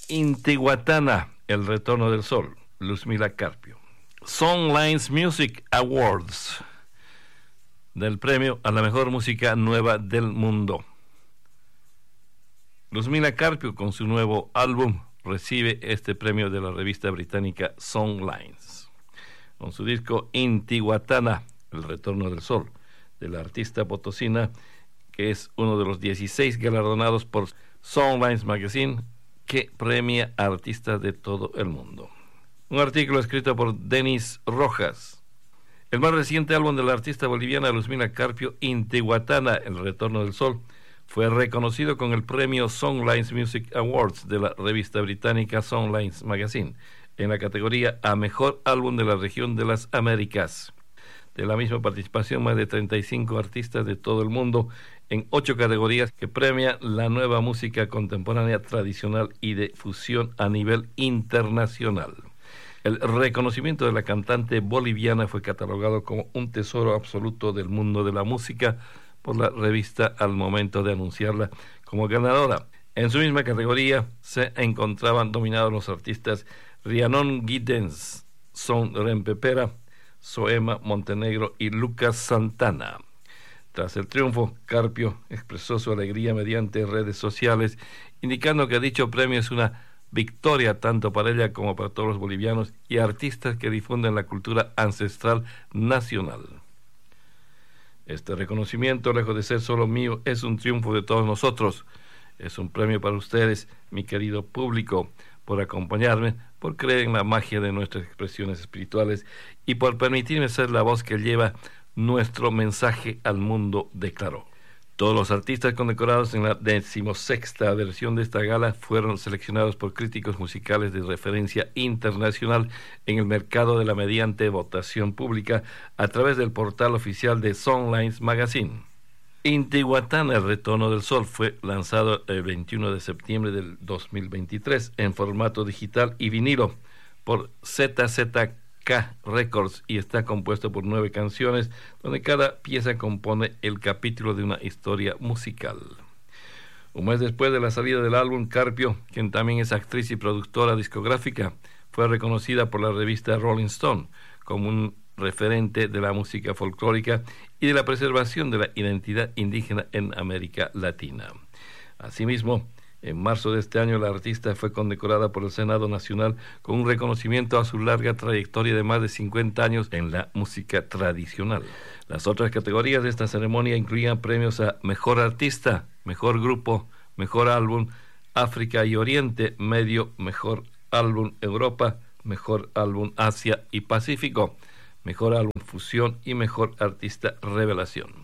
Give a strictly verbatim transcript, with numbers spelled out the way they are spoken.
Intihuatana, El Retorno del Sol, Luzmila Carpio. Songlines Music Awards, del premio a la mejor música nueva del mundo. Luzmila Carpio, con su nuevo álbum, recibe este premio de la revista británica Songlines. Con su disco Intihuatana, El Retorno del Sol, de la artista potosina, que es uno de los dieciséis galardonados por Songlines Magazine, que premia a artistas de todo el mundo. Un artículo escrito por Denis Rojas. El más reciente álbum de la artista boliviana Luzmila Carpio, Intihuatana, El Retorno del Sol, fue reconocido con el premio Songlines Music Awards de la revista británica Songlines Magazine en la categoría a Mejor Álbum de la Región de las Américas. De la misma participación, más de treinta y cinco artistas de todo el mundo en ocho categorías que premia la nueva música contemporánea tradicional y de fusión a nivel internacional. El reconocimiento de la cantante boliviana fue catalogado como un tesoro absoluto del mundo de la música por la revista al momento de anunciarla como ganadora. En su misma categoría se encontraban nominados los artistas Rhiannon Giddens, Son Rempepera, Soema Montenegro y Lucas Santana. Tras el triunfo, Carpio expresó su alegría mediante redes sociales, indicando que dicho premio es una victoria tanto para ella como para todos los bolivianos y artistas que difunden la cultura ancestral nacional. Este reconocimiento, lejos de ser solo mío, es un triunfo de todos nosotros. Es un premio para ustedes, mi querido público, por acompañarme, por creer en la magia de nuestras expresiones espirituales y por permitirme ser la voz que lleva nuestro mensaje al mundo, declaró. Todos los artistas condecorados en la decimosexta versión de esta gala fueron seleccionados por críticos musicales de referencia internacional en el mercado de la mediante votación pública a través del portal oficial de Songlines Magazine. Intihuatana, El Retorno del Sol, fue lanzado el veintiuno de septiembre del dos mil veintitrés en formato digital y vinilo por Z Z K Records y está compuesto por nueve canciones, donde cada pieza compone el capítulo de una historia musical. Un mes después de la salida del álbum, Carpio, quien también es actriz y productora discográfica, fue reconocida por la revista Rolling Stone como un referente de la música folclórica y de la preservación de la identidad indígena en América Latina. Asimismo, en marzo de este año, la artista fue condecorada por el Senado Nacional con un reconocimiento a su larga trayectoria de más de cincuenta años en la música tradicional. Las otras categorías de esta ceremonia incluían premios a Mejor Artista, Mejor Grupo, Mejor Álbum, África y Oriente Medio, Mejor Álbum Europa, Mejor Álbum Asia y Pacífico, Mejor Álbum Fusión y Mejor Artista Revelación.